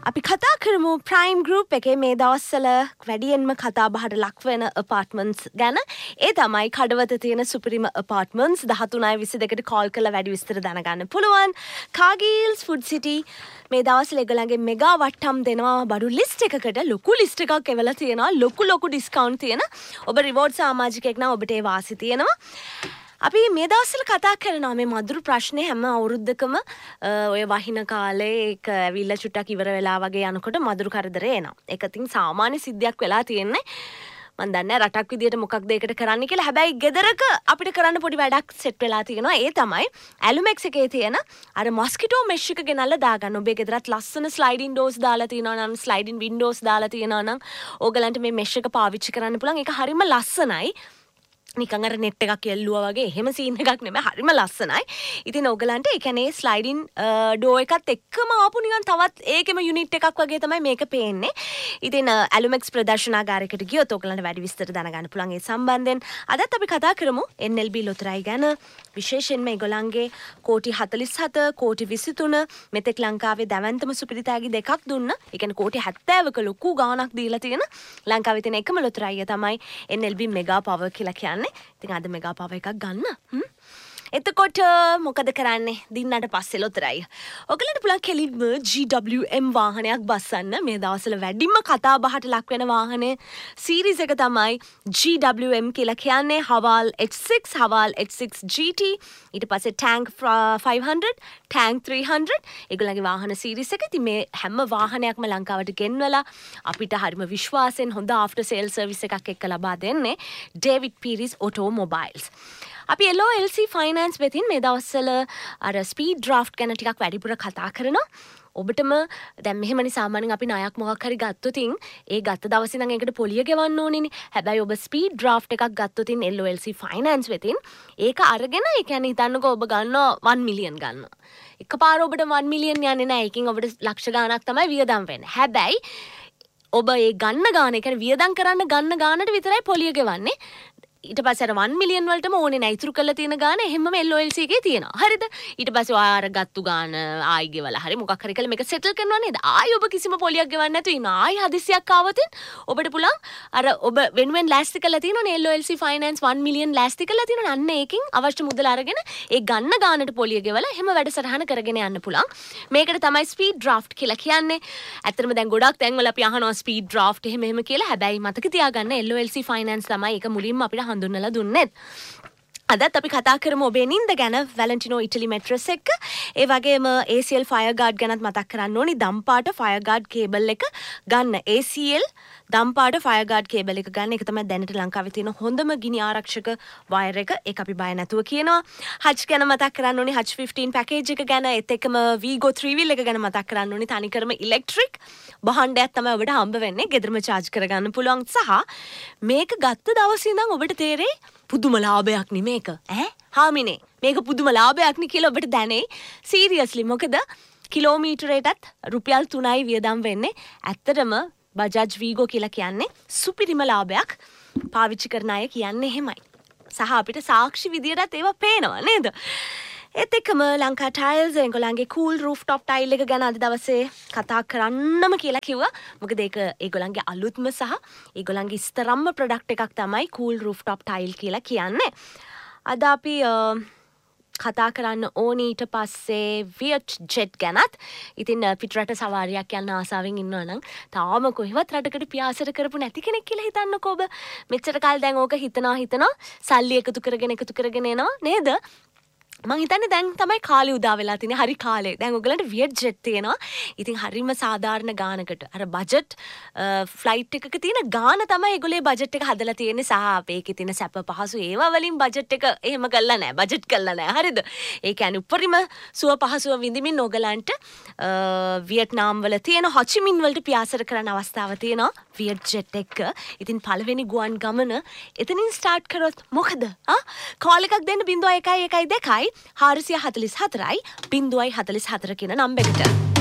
අපි කතා කරමු ප්‍රයිම් ගෲප් එකේ මේ දවස්වල වැඩියෙන්ම කතා බහට ලක් වෙන ඇපාර්ට්මන්ට්ස් ගැන. ඒ තමයි කඩවත තියෙන සුපිරිම ඇපාර්ට්මන්ට්ස් 13:22ට කෝල් කරලා වැඩි විස්තර දැනගන්න පුළුවන්. කාගීල්ස් ෆුඩ් සිටි මේ දවස්වල ඒගොල්ලන්ගේ මෙගා වට්ටම් දෙනවා බඩු ලිස්ට් එකකට ලොකු ලිස්ට් එකක් එවලා තියෙනවා. ලොකු ඩිස්කවුන්ට් තියෙන. ඔබ රිවෝඩ් සමාජිකයෙක් නම් ඔබට ඒ වාසි තියෙනවා. අපි මේ දවස්වල කතා කරනවා මේ මధుර ප්‍රශ්නේ හැම අවුරුද්දකම ඔය වහින කාලේ ඒක ඇවිල්ලා චුට්ටක් ඉවර වෙලා වගේ යනකොට මధుර කරදරේ එනවා. ඒක තින් සාමාන්‍ය සිද්ධියක් වෙලා තියෙන්නේ. මම දන්නේ රටක් විදියට මොකක්ද ඒකට කරන්න කියලා. හැබැයි ගෙදරක අපිට කරන්න පොඩි වැඩක් සෙට් වෙලා තියෙනවා. ඒ තමයි ඇලුමෙක්ස් එකේ තියෙන අර මොස්කිටෝ මෙෂ් එක ගෙනල්ලා දාගන්න. ඔබේ ගෙදරත් ලස්සන ස්ලයිඩින් ඩෝර්ස් දාලා තියෙනවා නම් ස්ලයිඩින් වින්ඩෝස් දාලා තියෙනවා නම් ඕගලන්ට මේ මෙෂ් එක පාවිච්චි කරන්න පුළුවන්. ඒක හරිම ලස්සනයි. නිකන් අර නෙට් එකක් යල්ලුවා වගේ එහෙම සීන් එකක් නෙමෙයි හරිම ලස්සනයි. ඉතින් ඔයගලන්ට ඒ කියන්නේ ස්ලයිඩින් ඩෝ එකත් එක්කම ආපු නිකන් තවත් ඒකෙම යුනිට් එකක් වගේ තමයි මේක පේන්නේ. ඉතින් ඇලුමෙක්ස් ප්‍රදර්ශනාගාරයකට ගියොත් ඔයගලන්ට වැඩි විස්තර දැනගන්න පුළුවන් ඒ සම්බන්ධයෙන්. අදත් අපි කතා කරමු NLB ලොතරැයි ගැන. විශේෂයෙන්ම ඒගොල්ලන්ගේ කෝටි 47 කෝටි 23 මෙතෙක් ලංකාවේ දැවැන්තම සුපිරිතෑගි දෙකක් දුන්න. ඒ කියන්නේ කෝටි 70ක ලොකු ගාණක් දීලා තියෙන ලංකාවේ තියෙන එකම ලොතරැයිය තමයි NLB මෙගා පවර් කියලා කියන්නේ. ඉතින් අද මෙගා පවර් එකක් ගන්න. එතකොට මොකද කරන්නේ? දින්නට පස්සේ ලොතරැයි. ඔයගලන්ට පුළුවන් කෙලින්ම GWM වාහනයක් බස්සන්න. මේ දවස්වල වැඩිම කතා බහට ලක් වෙන වාහනේ සීරීස් එක තමයි GWM කියලා කියන්නේ. හවාල් H6, හවාල් H6 GT, ඊට පස්සේ Tank 500, Tank 300. ඒගොල්ලන්ගේ වාහන සීරීස් එක. ඉතින් මේ හැම වාහනයක්ම ලංකාවට ගෙන්වලා අපිට හරිම විශ්වාසයෙන් හොඳ ආෆ්ටර් සේල් සර්විස් එකක් එක්ක ලබා දෙන්නේ ඩේවිඩ් පීරිස් ඔටෝමොබයිල්ස්. අපි LOLC ෆයිනෑන්ස් වෙතින් මේ දවස්වල අර ස්පීඩ් ඩ්‍රාෆ්ට් ගැන ටිකක් වැඩිපුර කතා කරනවා. ඔබටම දැන් මෙහෙමනි සාමාන්‍යයෙන් අපි ණයක් මොකක් හරි ගත්තොතින් ඒ ගත්ත දවසේ නම් ඒකට පොලිය ගෙවන්න ඕනේනේ. හැබැයි ඔබ ස්පීඩ් ඩ්‍රාෆ්ට් එකක් ගත්තොතින් LOLC ෆයිනෑන්ස් වෙතින් ඒක අරගෙන ඒ කියන්නේ හිතන්නකෝ ඔබ ගන්නවා 1 මිලියන් ගන්නවා. එකපාර ඔබට 1 මිලියන් යන්නේ නැහැ. ඒකෙන් ඔබට ලක්ෂ ගාණක් තමයි වියදම් වෙන්නේ. හැබැයි ඔබ ඒ ගන්න ගාණ ඒ කියන්නේ වියදම් කරන්න ගන්න ගාණට විතරයි පොලිය ගෙවන්නේ. ඊට පස්සේ අර 1 මිලියන් වලටම ඕනේ නැහැ. ඉතුරු කරලා තියෙන ගාණ එහෙමම LOLC එකේ තියෙනවා. හරිද? ඊට පස්සේ ඔයා අර ගත්තු ගාණ ආයි ගෙවලා හරි මොකක් හරි කරලා මේක සෙටල් කරනවා නේද? ආයි ඔබ කිසිම පොලියක් ගෙවන්න නැතුව ඉන්න. ආයි හදිසියක් ආවොතින් ඔබට පුළුවන් අර ඔබ වෙනුවෙන් ලෑස්ති කරලා තියෙනවනේ LOLC ෆයිනෑන්ස් 1 මිලියන් ලෑස්ති කරලා තියෙනවනේ. අන්න ඒකෙන් අවශ්‍ය මුදල අරගෙන ඒ ගන්න ගාණට පොලිය ගෙවලා එහෙම වැඩසටහන කරගෙන යන්න පුළුවන්. මේකට තමයි ස්පීඩ් ඩ්‍රාෆ්ට් කියලා කියන්නේ. ඇත්තටම දැන් ගොඩක් තැන්වල අපි අහනවා ස්පීඩ් ඩ්‍රාෆ්ට් එහෙම කියලා. හැබැයි මතක තියාගන්න LOLC ෆයිනෑන්ස් තමයි ඒක මුලින්ම අපිට හඳුන්වලා දුන්නෙත්. අදත් අපි කතා කරමු ඔබේ නින්ද ගැන. වැලන්ටිනෝ ඉටලි මැට්‍රස් එක. ඒ වගේම ACL ෆයර් ගාඩ් ගැනත් මතක් කරන්න ඕනි. දම්පාට ෆයර් ගාඩ් කේබල් එක ගන්න. ACL දම්පාට ෆයර් ගාඩ් කේබල් එක ගන්න. ඒක තමයි දැනට ලංකාවේ තියෙන හොඳම ගිනි ආරක්ෂක වයර් එක. ඒක අපි බය නැතුව කියනවා. හච් ගැන මතක් කරන්න ඕනි. හච් 15 පැකේජ් එක ගැන. ඒත් එක්කම Vigo 3 wheel එක ගැන මතක් කරන්න ඕනි. තනිකරම ඉලෙක්ට්‍රික් භාණ්ඩයක් තමයි ඔබට හම්බ වෙන්නේ. ගෙදරම charge කරගන්න පුළුවන්. සහ මේක ගත්ත දවසේ ඉඳන් ඔබට තේරෙයි පුදුම ලාභයක් නේ මේක. හාමිනේ මේක පුදුම ලාභයක් නේ කියලා ඔබට දැනෙයි. සීරියස්ලි මොකද කිලෝමීටරයටත් රුපියල් 3යි වියදම් වෙන්නේ. ඇත්තටම බජාජ් වීගෝ කියලා කියන්නේ සුපිරිම ලාභයක්. පාවිච්චි කරන අය කියන්නේ එහෙමයි. සහ අපිට සාක්ෂි විදියටත් ඒවා පේනවා නේද? ඒත් එක්කම ලංකා ටයිල්ස් ඒගොල්ලන්ගේ කූල් රූෆ්ටොප් ටයිල් එක ගැන අද දවසේ කතා කරන්නම කියලා කිව්වා. මොකද ඒක ඒගොල්ලන්ගේ අලුත්ම සහ ඒගොල්ලන්ගේ ඉස්තරම්ම ප්‍රොඩක්ට් එකක් තමයි කූල් රූෆ්ටොප් ටයිල් කියලා කියන්නේ. අද අපි කතා කරන්න ඕනි ඊට පස්සේ වියට් ජෙට් ගැනත්. ඉතින් පිටරට සවාරියක් යන්න ආසාවෙන් ඉන්නවා නම් තාම කොහෙවත් රටකට පියාසර කරපු නැති කෙනෙක් කියලා හිතන්නකෝ ඔබ. මෙච්චර කාලෙ දැන් ඕක හිතනවා සල්ලි එකතු කරගෙන එනවා නේද? මං හිතන්නේ දැන් තමයි කාලේ උදා වෙලා තියෙන්නේ. හරි කාලේ. දැන් ඔයගලන්ට වියට් ජෙට් තියෙනවා. ඉතින් හරිම සාධාරණ ගානකට අර බජට් ෆ්ලයිට් එකක තියෙන ගාන තමයි ඒගොල්ලේ බජට් එක හදලා තියෙන්නේ. සහ අපේකේ තියෙන සැප පහසු ඒවා වලින් බජට් එක එහෙම කළා නෑ. බජට් කළා නෑ. හරිද? ඒ කියන්නේ උපරිම සුව පහසුව විඳින්න ඔයගලන්ට වියට්නාම් වල තියෙන හොචිමින් වලට පියාසර කරන්න අවස්ථාව තියෙනවා වියට් ජෙට් එක. ඉතින් පළවෙනි ගුවන් ගමන එතනින් ස්ටාර්ට් කරොත් මොකද? කෝල් එකක් දෙන්න 0112 444යි 044 කියන නම්බරෙකට.